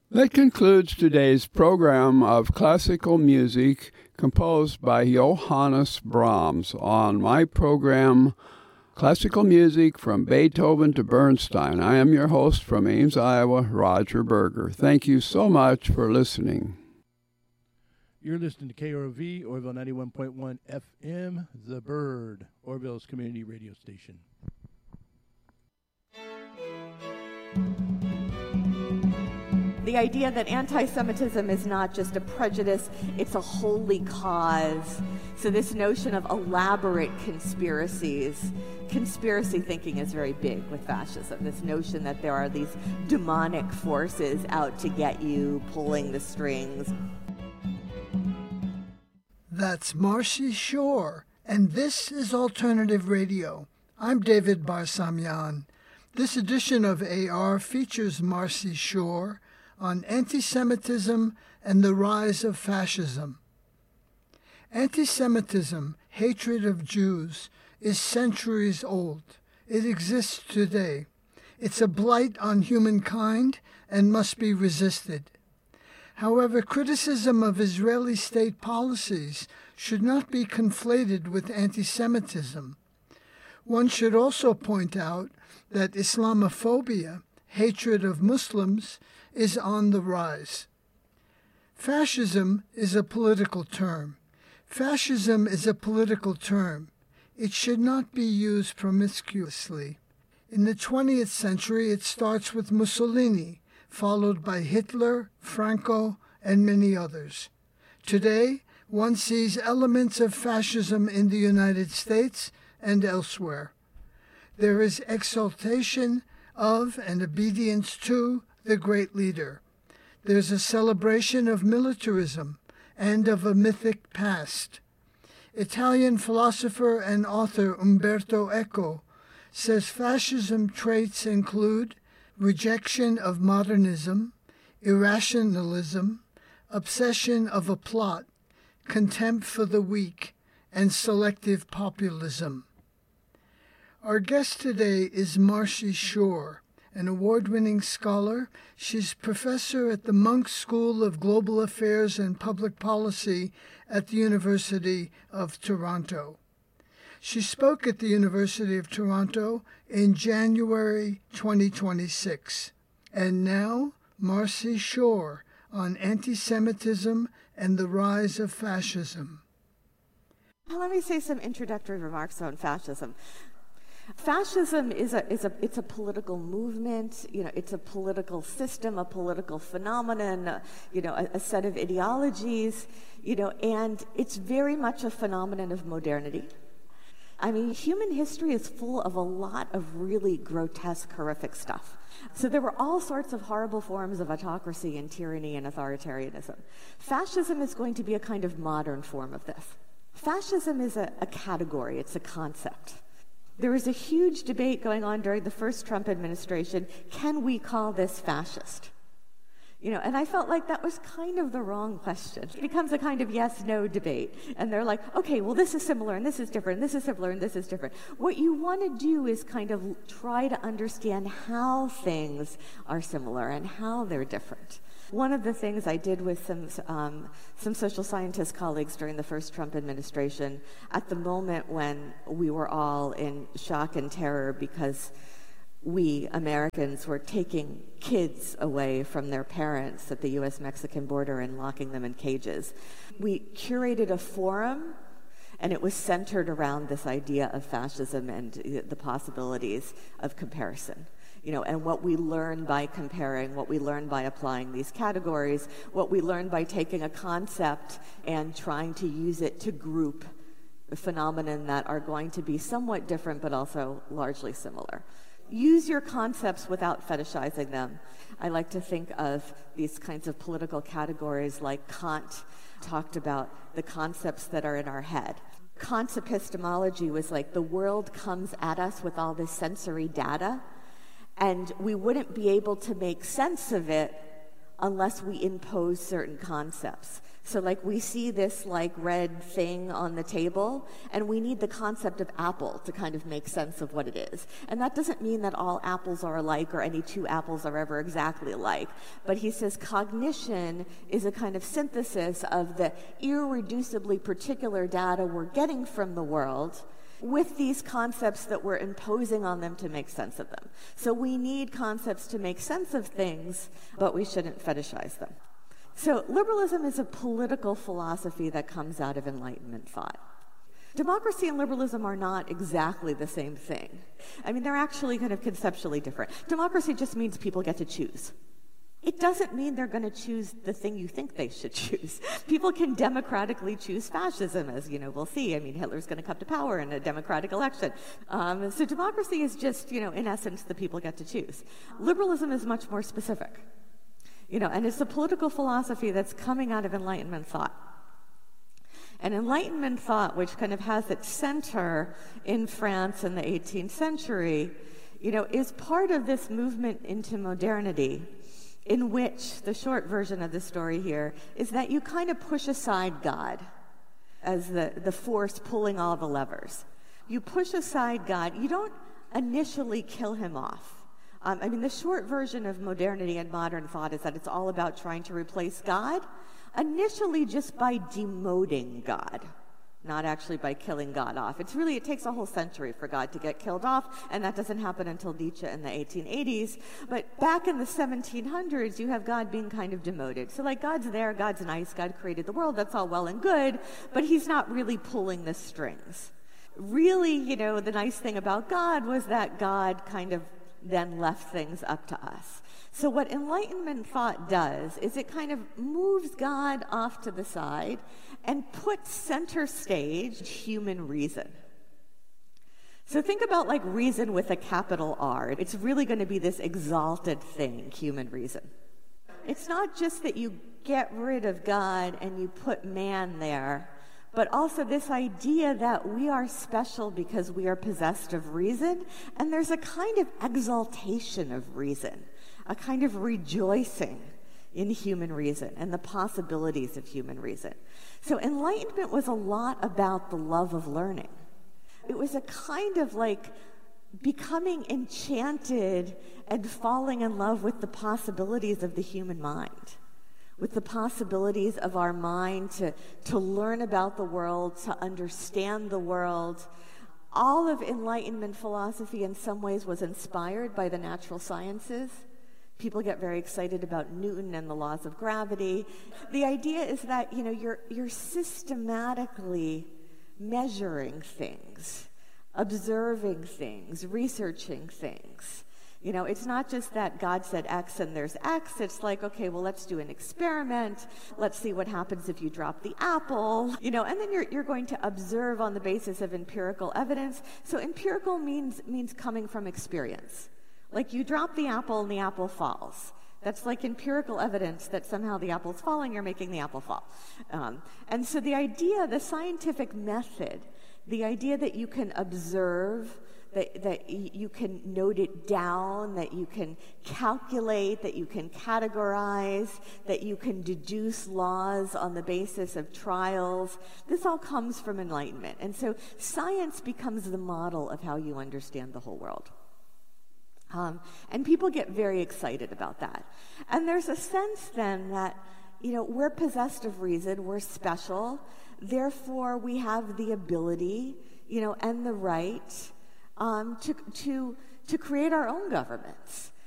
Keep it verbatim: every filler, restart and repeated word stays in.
That concludes today's program of classical music composed by Johannes Brahms on my program, Classical Music from Beethoven to Bernstein. I am your host from Ames, Iowa, Roger Berger. Thank you so much for listening. You're listening to K R O V, Orville ninety-one point one F M, The Bird, Orville's community radio station. The idea that anti-Semitism is not just a prejudice, it's a holy cause. So this notion of elaborate conspiracies, conspiracy thinking is very big with fascism. This notion that there are these demonic forces out to get you, pulling the strings. That's Marcy Shore, and this is Alternative Radio. I'm David Barsamian. This edition of A R features Marcy Shore on anti-Semitism and the rise of fascism. Anti-Semitism, hatred of Jews, is centuries old. It exists today. It's a blight on humankind and must be resisted. However, criticism of Israeli state policies should not be conflated with anti-Semitism. One should also point out that Islamophobia, hatred of Muslims, is on the rise. Fascism is a political term. Fascism is a political term. It should not be used promiscuously. In the twentieth century, it starts with Mussolini, followed by Hitler, Franco, and many others. Today, one sees elements of fascism in the United States and elsewhere. There is exaltation of and obedience to the great leader. There's a celebration of militarism and of a mythic past. Italian philosopher and author Umberto Eco says fascism traits include rejection of modernism, irrationalism, obsession of a plot, contempt for the weak, and selective populism. Our guest today is Marcy Shore, an award-winning scholar. She's professor at the Munk School of Global Affairs and Public Policy at the University of Toronto. She spoke at the University of Toronto in January twenty twenty-six. And now, Marcy Shore on anti-Semitism and the rise of fascism. Let me say some introductory remarks on fascism. Fascism is a is a it's a political movement. You know, it's a political system, a political phenomenon. Uh, you know, a, a set of ideologies. You know, and it's very much a phenomenon of modernity. I mean, human history is full of a lot of really grotesque, horrific stuff. So there were all sorts of horrible forms of autocracy and tyranny and authoritarianism. Fascism is going to be a kind of modern form of this. Fascism is a, a category. It's a concept. There was a huge debate going on during the first Trump administration. Can we call this fascist? You know, and I felt like that was kind of the wrong question. It becomes a kind of yes-no debate. And they're like, okay, well, this is similar, and this is different, and this is similar, and this is different. What you want to do is kind of try to understand how things are similar and how they're different. One of the things I did with some um, some social scientist colleagues during the first Trump administration, at the moment when we were all in shock and terror because we, Americans, were taking kids away from their parents at the U S Mexican border and locking them in cages, we curated a forum, and it was centered around this idea of fascism and the possibilities of comparison. You know, and what we learn by comparing, what we learn by applying these categories, what we learn by taking a concept and trying to use it to group phenomena that are going to be somewhat different but also largely similar. Use your concepts without fetishizing them. I like to think of these kinds of political categories like Kant talked about the concepts that are in our head. Kant's epistemology was like the world comes at us with all this sensory data, and we wouldn't be able to make sense of it unless we impose certain concepts. So like we see this like red thing on the table, and we need the concept of apple to kind of make sense of what it is. And that doesn't mean that all apples are alike or any two apples are ever exactly alike. But he says cognition is a kind of synthesis of the irreducibly particular data we're getting from the world with these concepts that we're imposing on them to make sense of them. So we need concepts to make sense of things, but we shouldn't fetishize them. So liberalism is a political philosophy that comes out of Enlightenment thought. Democracy and liberalism are not exactly the same thing. I mean, they're actually kind of conceptually different. Democracy just means people get to choose. It doesn't mean they're going to choose the thing you think they should choose. People can democratically choose fascism, as you know, we'll see. I mean, Hitler's going to come to power in a democratic election. Um, so democracy is just, you know, in essence, the people get to choose. Liberalism is much more specific. You know, and it's a political philosophy that's coming out of Enlightenment thought. And Enlightenment thought, which kind of has its center in France in the eighteenth century, you know, is part of this movement into modernity, in which the short version of the story here is that you kind of push aside God as the, the force pulling all the levers. You push aside God. You don't initially kill him off. Um, I mean, the short version of modernity and modern thought is that it's all about trying to replace God, initially just by demoting God, not actually by killing God off. It's really, it takes a whole century for God to get killed off, and that doesn't happen until Nietzsche in the eighteen eighties. But back in the seventeen hundreds, you have God being kind of demoted. So like, God's there, God's nice, God created the world, that's all well and good, but he's not really pulling the strings. Really, you know, the nice thing about God was that God kind of then left things up to us. So what Enlightenment thought does is it kind of moves God off to the side and puts center stage human reason. So think about like reason with a capital R. It's really going to be this exalted thing, human reason. It's not just that you get rid of God and you put man there, but also this idea that we are special because we are possessed of reason, and there's a kind of exaltation of reason, a kind of rejoicing in human reason and the possibilities of human reason. So Enlightenment was a lot about the love of learning. It was a kind of like becoming enchanted and falling in love with the possibilities of the human mind, with the possibilities of our mind to, to learn about the world, to understand the world. All of Enlightenment philosophy in some ways was inspired by the natural sciences. People get very excited about Newton and the laws of gravity. The idea is that, you know, you're, you're systematically measuring things, observing things, researching things. You know, it's not just that God said X and there's X. It's like, okay, well, let's do an experiment. Let's see what happens if you drop the apple. You know, and then you're you're going to observe on the basis of empirical evidence. So empirical means means coming from experience. Like you drop the apple and the apple falls. That's like empirical evidence that somehow the apple's falling, you're making the apple fall. Um, and so the idea, the scientific method, the idea that you can observe, that, that you can note it down, that you can calculate, that you can categorize, that you can deduce laws on the basis of trials. This all comes from Enlightenment. And so science becomes the model of how you understand the whole world. Um, and people get very excited about that. And there's a sense then that, you know, we're possessed of reason, we're special, therefore we have the ability, you know, and the right um, to, to, to create our own governments.